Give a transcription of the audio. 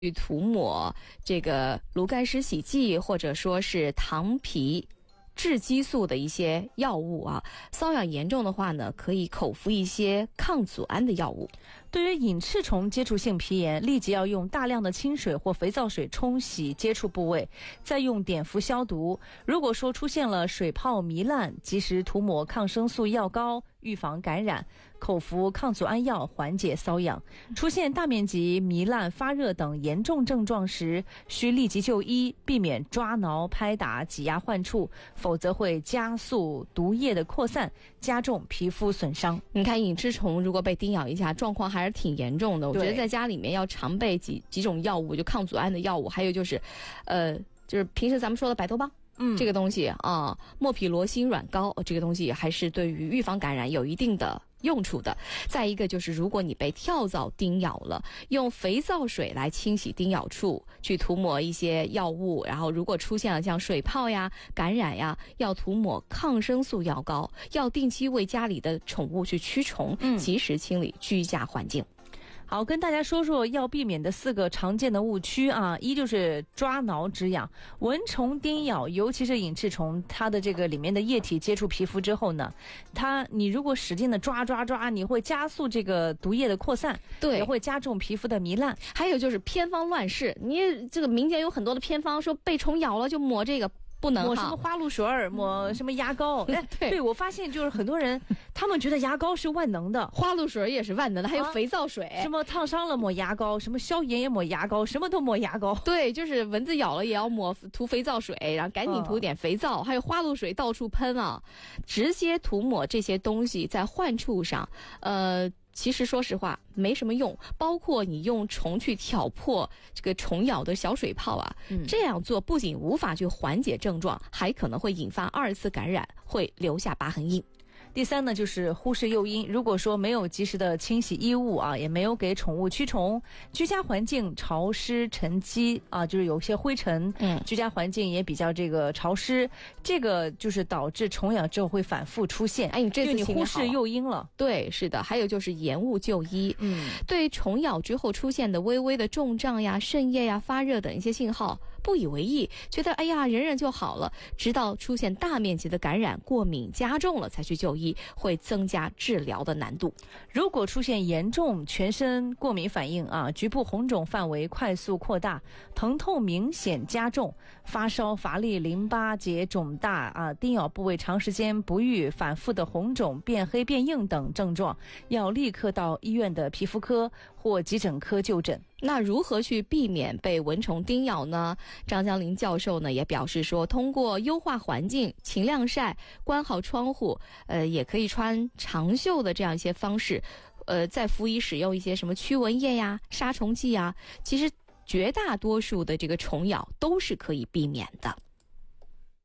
涂抹这个炉甘石洗剂，或者说是糖皮致激素的一些药物啊。瘙痒严重的话呢，可以口服一些抗组胺的药物。 对于隐翅虫接触性皮炎，立即要用大量的清水或肥皂水冲洗接触部位，再用碘伏消毒。如果说出现了水泡糜烂，及时涂抹抗生素药膏预防感染，口服抗组胺药缓解瘙痒。出现大面积糜烂、发热等严重症状时，需立即就医，避免抓挠、拍打、挤压患处，否则会加速毒液的扩散，加重皮肤损伤。 你看隐翅虫如果被叮咬一下，状况还是挺严重的。我觉得在家里面要常备几种药物，就抗组胺的药物，还有就是平时咱们说的白头孢。这个东西啊，莫匹罗辛软膏，这个东西还是对于预防感染有一定的用处的。再一个就是，如果你被跳蚤叮咬了，用肥皂水来清洗叮咬处，去涂抹一些药物，然后如果出现了像水泡呀、感染呀，要涂抹抗生素药膏，要定期为家里的宠物去驱虫，及时清理居家环境。 好，跟大家说说要避免的4个常见的误区啊。一就是抓挠止痒，蚊虫叮咬，尤其是隐翅虫，它的这个里面的液体接触皮肤之后呢，你如果使劲的抓，你会加速这个毒液的扩散， 对， 也会加重皮肤的糜烂。 还有就是偏方乱试，你这个民间有很多的偏方，说被虫咬了就抹这个。不能抹什么花露水，抹什么牙膏。 对， 我发现就是很多人他们觉得牙膏是万能的， 花露水也是万能的，还有肥皂水， 什么烫伤了抹牙膏，什么消炎也抹牙膏，什么都抹牙膏。 对，就是蚊子咬了也要涂肥皂水，然后赶紧涂点肥皂，还有花露水到处喷啊，直接涂抹这些东西在患处上，其实说实话没什么用，包括你用虫去挑破这个虫咬的小水泡啊，这样做不仅无法去缓解症状，还可能会引发2次感染，会留下疤痕印。 第3呢，就是忽视诱因。如果说没有及时的清洗衣物啊，也没有给宠物驱虫，居家环境潮湿沉积啊，就是有些灰尘，居家环境也比较这个潮湿，这个就是导致虫痒之后会反复出现。 你这次你忽视诱因了。 对，是的。还有就是延误就医。对虫咬之后出现的微微的重胀呀、渗液呀、发热等一些信号不以为意，觉得哎呀忍忍就好了，直到出现大面积的感染、过敏加重了才去就医，会增加治疗的难度。 如果出现严重全身过敏反应啊，局部红肿范围快速扩大，疼痛明显加重，发烧、乏力、淋巴结肿大啊，叮咬部位长时间不愈、反复的红肿、变黑变硬等症状，要立刻到医院的皮肤科或急诊科就诊。 那如何去避免被蚊虫叮咬呢？张江林教授呢也表示说，通过优化环境、勤晾晒、关好窗户，也可以穿长袖的这样一些方式，再辅以使用一些什么驱蚊液呀、杀虫剂呀，其实绝大多数的这个虫咬都是可以避免的。